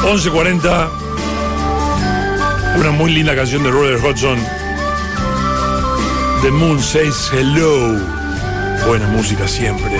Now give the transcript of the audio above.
11:40. Una muy linda canción de Roger Hodgson. The Moon Says Hello. Buena música siempre.